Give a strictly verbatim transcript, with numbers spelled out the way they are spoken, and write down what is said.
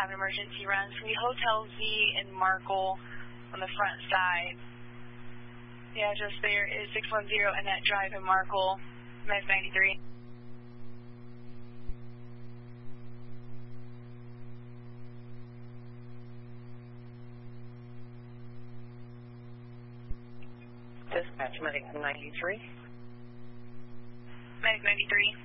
have an emergency run. So we Hotel Z in Markle on the front side. The address there is six one zero Annette Drive in Markle, Med ninety-three. Dispatch, Medic ninety-three. Medic ninety-three.